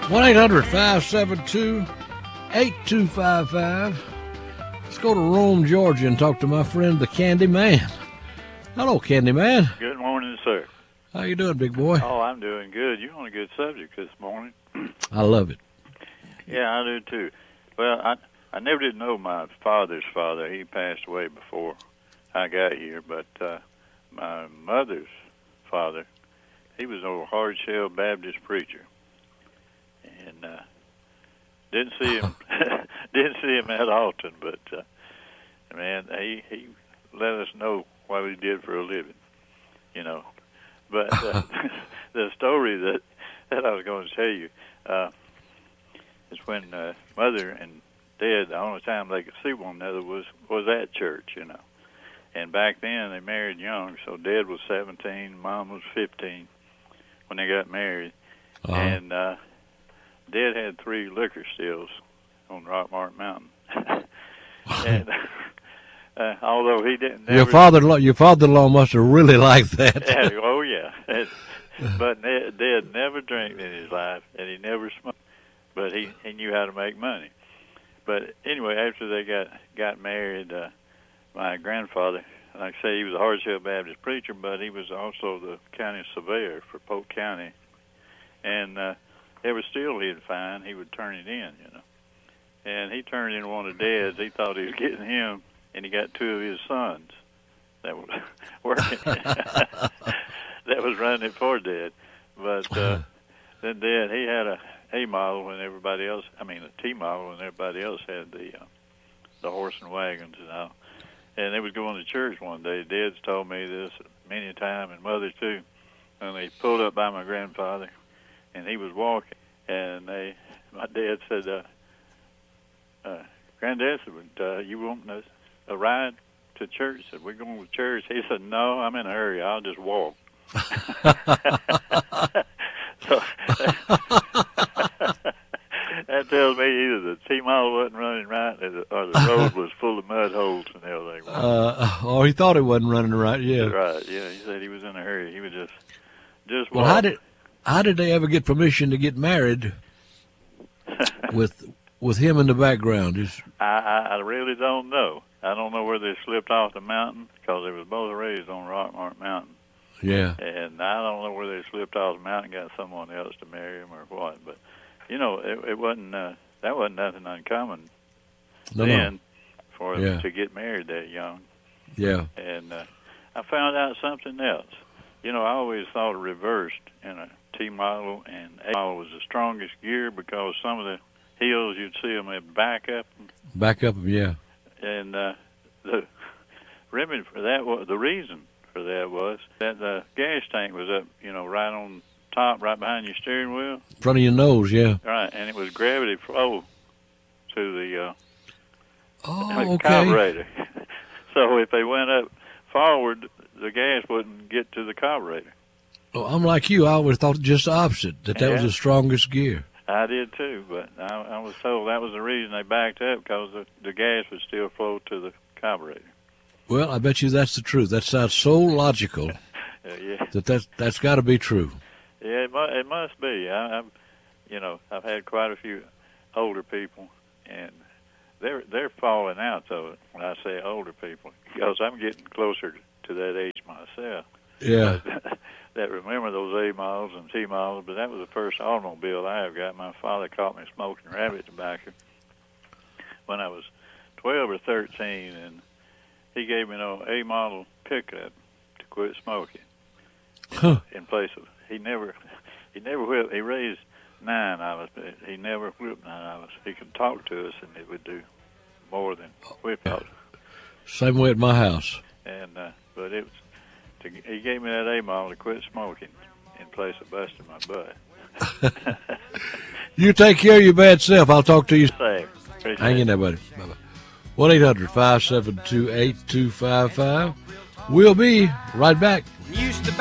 1-800-572-8255. Let's go to Rome, Georgia, and talk to my friend, the Candy Man. Hello, Candy Man. Good morning, sir. How you doing, big boy? Oh, I'm doing good. You're on a good subject this morning. I love it. Yeah, I do too. Well, I never did know my father's father. He passed away before I got here, but my mother's father, he was a hard-shell Baptist preacher, and didn't see him that often. But man, he let us know what he did for a living, you know. But the story that I was going to tell you is when Mother and Dad, the only time they could see one another was at church, you know. And back then they married young, so Dad was 17, Mom was 15 when they got married. Uh-huh. And Dad had 3 liquor stills on Rockmart Mountain. And although he didn't, your father-in-law must have really liked that. Yeah, oh yeah. But Dad never drank in his life, and he never smoked. But he knew how to make money. But anyway, after they got married, my grandfather, like I say, he was a hard-shell Baptist preacher, but he was also the county surveyor for Polk County. And every steel he'd find, he would turn it in, you know. And he turned in one of Dad's. He thought he was getting him, and he got 2 of his sons that were working. That was running it for Dad. But then Dad, he had a model when everybody else, a T model when everybody else had the horse and wagons and all. And they was going to church one day. Dad's told me this many times, and Mother too. And they pulled up by my grandfather, and he was walking. And my dad said, Granddad said, you want a ride to church? I said, we're going to church. He said, no, I'm in a hurry. I'll just walk. So that tells me either the T-model wasn't running right or the road was full of mud holes and everything. Or he thought it wasn't running right, yeah. Right, yeah. He said he was in a hurry. He was just well, walk. how did they ever get permission to get married with him in the background? I really don't know. I don't know where they slipped off the mountain because they was both raised on Rockmart Mountain. Yeah. And I don't know where they slipped off the mountain and got someone else to marry him or what. But, you know, it wasn't, that wasn't nothing uncommon then for them to get married that young. Yeah. And I found out something else. You know, I always thought it reversed in a T model, and A model was the strongest gear because some of the hills you'd see them at back up. Back up, yeah. And the remedy for that was, the reason for that was that the gas tank was up, you know, right on top, right behind your steering wheel. In front of your nose, yeah. Right, and it was gravity flow to the okay. carburetor. So if they went up forward, the gas wouldn't get to the carburetor. Well, I'm like you. I always thought just the opposite, that was the strongest gear. I did too, but I was told that was the reason they backed up, because the gas would still flow to the carburetor. Well, I bet you that's the truth. That sounds so logical. Yeah. That's got to be true. Yeah, it must be. I've had quite a few older people, and they're falling out though. When I say older people, because I'm getting closer to that age myself. Yeah. That remember those A models and T models, but that was the first automobile I ever got. My father caught me smoking rabbit tobacco when I was 12 or 13, and he gave me an A model pickup to quit smoking. In place of he never whipped. He raised 9 of us, but he never whipped 9 of us. He could talk to us, and it would do more than whip us. Same way at my house. And but it was. He gave me that A model to quit smoking in place of busting my butt. You take care of your bad self. I'll talk to you. Hang in there, buddy. Bye-bye. 1-800-572-8255. We'll be right back.